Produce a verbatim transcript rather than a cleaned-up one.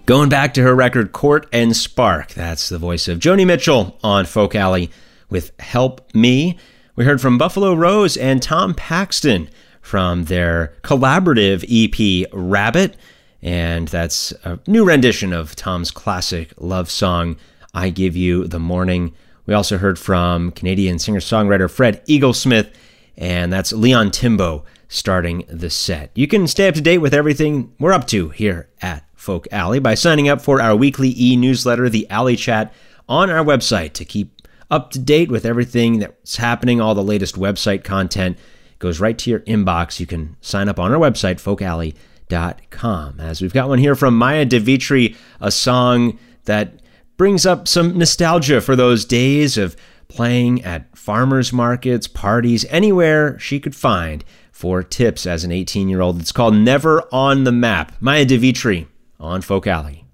Going back to her record Court and Spark, that's the voice of Joni Mitchell on Folk Alley with Help Me. We heard from Buffalo Rose and Tom Paxton from their collaborative E P Rabbit, and that's a new rendition of Tom's classic love song, I Give You the Morning. We also heard from Canadian singer-songwriter Fred Eaglesmith, and that's Leon Timbo starting the set. You can stay up to date with everything we're up to here at Folk Alley by signing up for our weekly e-newsletter, the Alley Chat, on our website to keep up to date with everything that's happening. All the latest website content goes right to your inbox. You can sign up on our website, folk alley dot com. As we've got one here from Maya DeVitri, a song that brings up some nostalgia for those days of playing at farmers markets, parties, anywhere she could find for tips as an eighteen-year-old. It's called Never on the Map. Maya DeVitri on Folk Alley.